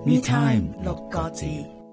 Me Time 六個字。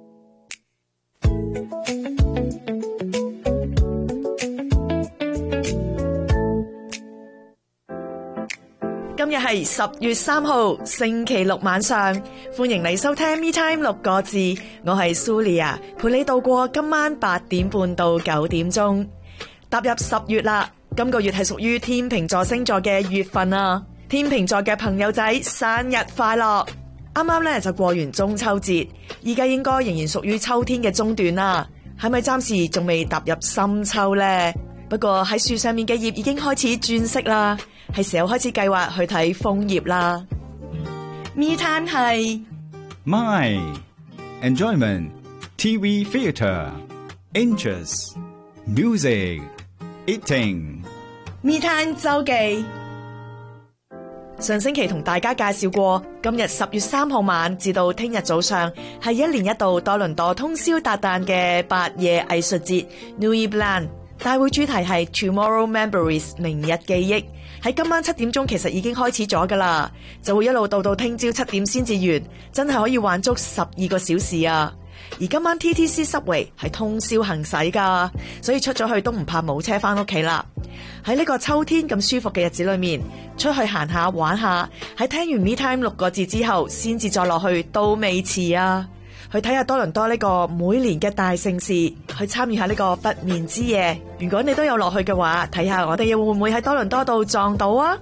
今日係10月3號星期六晚上，歡迎你收聽 Me Time 六個字，我係 Sulia， 陪你度過今晚8點半到9點鐘。踏入10月啦，今個月係屬於天秤座星座嘅月份啊！天秤座嘅朋友仔生日快樂！啱啱咧就過完中秋節，依家應該仍然屬於秋天嘅中段啦，係咪暫時仲未踏入深秋呢？不過喺樹上面嘅葉已經開始轉色啦，係時候開始計劃去睇楓葉啦。Me Time 係 My Enjoyment TV Theatre Interest Music Eating Me Time 周記。上星期同大家介紹過，今日10月3號晚至到聽日早上係一年一度多倫多通宵達旦嘅8夜藝術節 Nuit Blanche。大會主題係 Tomorrow Memories 明日記憶，喺今晚7點鐘其實已經開始咗噶啦，就會一路到聽朝7點先至完，真係可以玩足12個小時啊！而今晚 TTC Subway 係通宵行駛噶，所以出咗去都唔怕冇車翻屋企啦。喺呢個秋天咁舒服嘅日子裏面，出去行下玩下，喺聽完 Me Time 六個字之後，先至再落去都未遲啊！去睇下多倫多呢個每年嘅大盛事，去參與下呢個不眠之夜。如果你都有落去嘅話，睇下我哋又會唔會喺多倫多度撞到啊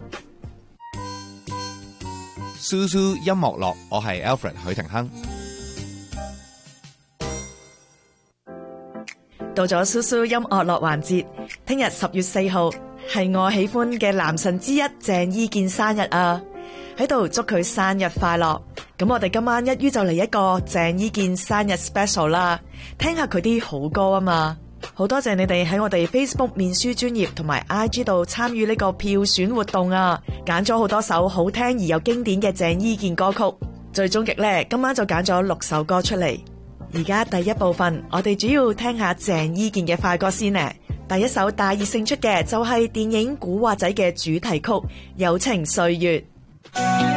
！Susu 音樂樂，我係 Alfred 許廷鏗。 到咗 Susu 音樂樂環節，聽日10月4號係我喜歡嘅男神之一鄭伊健生日啊！喺度祝佢生日快樂。咁我哋今晚一於就嚟一個鄭伊健生日 special 啦，聽下佢啲好歌啊嘛！好多謝你哋喺我哋 Facebook 面書專頁同埋 IG 度參與呢個票選活動啊，揀咗好多首好聽而又經典嘅鄭伊健歌曲，最終極呢，今晚就揀咗6首歌出嚟。而家第一部分，我哋主要聽下鄭伊健嘅快歌先呢。第一首大熱勝出嘅就係電影《古惑仔》嘅主題曲《友情歲月》。